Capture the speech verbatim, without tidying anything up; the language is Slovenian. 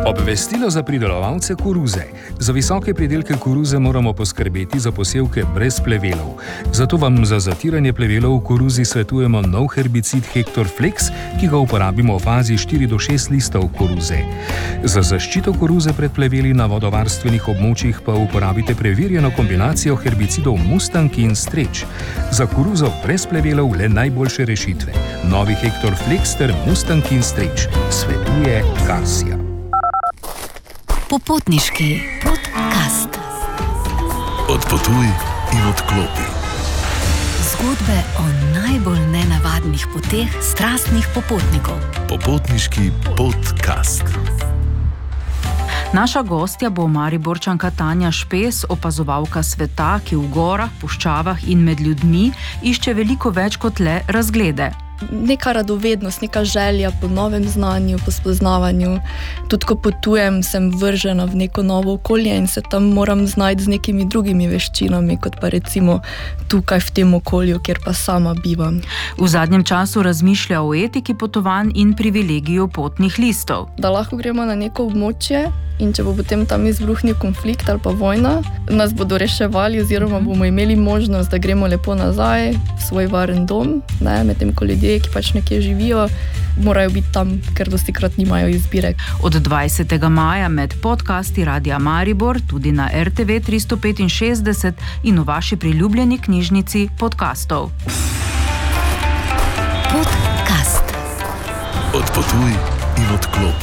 Obvestilo za pridelovalce koruze. Za visoke pridelke koruze moramo poskrbeti za posevke brez plevelov. Zato vam za zatiranje plevelov v koruzi svetujemo nov herbicid Hektor Flex, ki ga uporabimo v fazi štiri do šest listov koruze. Za zaščito koruze pred pleveli na vodovarstvenih območjih pa uporabite preverjeno kombinacijo herbicidov Mustang in Stretch. Za koruzo brez plevelov le najboljše rešitve. Novi Hektor Flex ter Mustang in Stretch. Svetuje Karsija. Popotniški podcast. Odpotuj in odklopi. Zgodbe o najbolj nenavadnih poteh strastnih popotnikov. Popotniški podcast. Naša gostja bo Mariborčanka Tanja Špes, opazovalka sveta, ki v gorah, puščavah in med ljudmi išče veliko več kot le razglede. Neka radovednost, neka želja po novem znanju, po spoznavanju. Tudi ko potujem, sem vržena v neko novo okolje in se tam moram znajti z nekimi drugimi veščinami, kot pa recimo tukaj v tem okolju, kjer pa sama bivam. V zadnjem času razmišlja o etiki potovanj in privilegiju potnih listov. Da lahko gremo na neko območje in če bo potem tam izbruhnil konflikt ali pa vojna, nas bodo reševali oziroma bomo imeli možnost, da gremo lepo nazaj v svoj varen dom, ne, medtem ko ljudje, ki pač nekje živijo, morajo biti tam, ker dostikrat nimajo izbire. Od dvajsetega maja med podcasti Radia Maribor, tudi na R T V tristo petinšestdeset in v vaši priljubljeni knjižnici podcastov. Podcast. Odpotuj in odklopi.